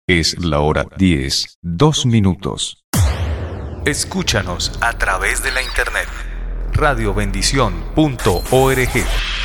Es la hora 10, 2 minutos. Escúchanos a través de la internet radiobendición.org.